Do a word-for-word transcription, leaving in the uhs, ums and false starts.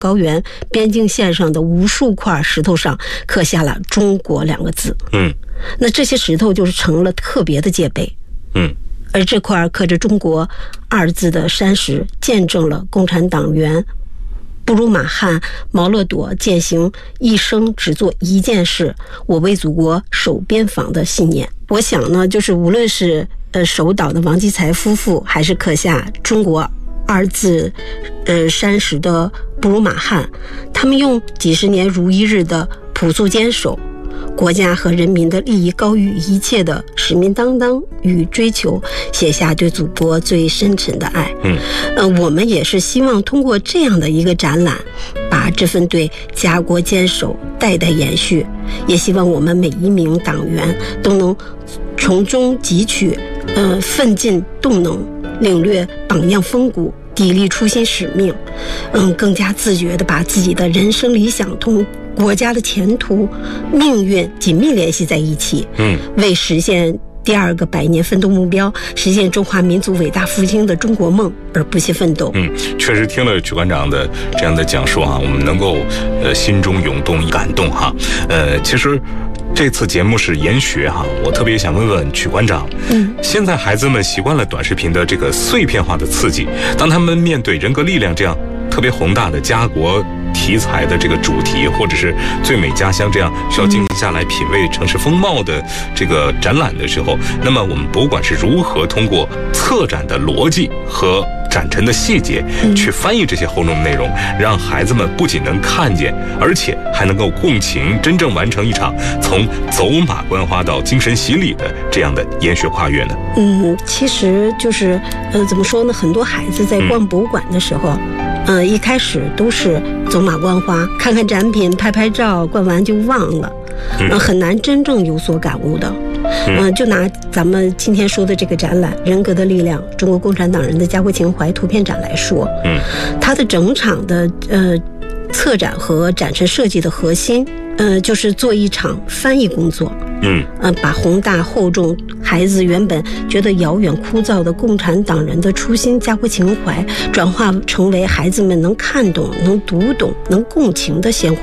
高原边境线上的无数块石头上刻下了中国两个字。 嗯， 那这些石头就是成了特别的界碑。 嗯， 而这块刻着中国二字的山石见证了共产党员布鲁马汉毛勒朵践行一生只做一件事，我为祖国守边防的信念。我想呢，就是无论是呃守岛的王继才夫妇，还是刻下中国二字呃山石的布鲁马汉，他们用几十年如一日的朴素坚守，国家和人民的利益高于一切的使命担当与追求，写下对祖国最深沉的爱。 嗯， 呃，我们也是希望通过这样的一个展览，把这份对家国坚守代代延续，也希望我们每一名党员都能从中汲取呃奋进动能，领略榜样风骨，砥砺初心使命，嗯，更加自觉地把自己的人生理想同国家的前途命运紧密联系在一起， 嗯，为实现第二个百年奋斗目标，实现中华民族伟大复兴的中国梦而不懈奋斗。 嗯，确实听了曲馆长的这样的讲述啊，我们能够呃心中涌动感动哈。呃，其实这次节目是研学哈，我特别想问问曲馆长，嗯，现在孩子们习惯了短视频的这个碎片化的刺激，当他们面对人格力量这样特别宏大的家国题材的这个主题，或者是最美家乡这样需要静下来品味城市风貌的这个展览的时候，那么我们博物馆是如何通过策展的逻辑和展陈的细节去翻译这些厚重的内容，让孩子们不仅能看见，而且还能够共情，真正完成一场从走马观花到精神洗礼的这样的研学跨越呢？ 嗯，其实就是呃，怎么说呢？很多孩子在逛博物馆的时候，嗯、呃，一开始都是走马观花，看看展品，拍拍照，逛完就忘了，嗯、呃，很难真正有所感悟的。嗯、呃，就拿咱们今天说的这个展览《人格的力量：中国共产党人的家国情怀》图片展来说，嗯，它的整场的呃策展和展陈设计的核心，呃，就是做一场翻译工作。嗯，呃，把宏大厚重、孩子原本觉得遥远枯燥的共产党人的初心、家国情怀，转化成为孩子们能看懂、能读懂、能共情的鲜活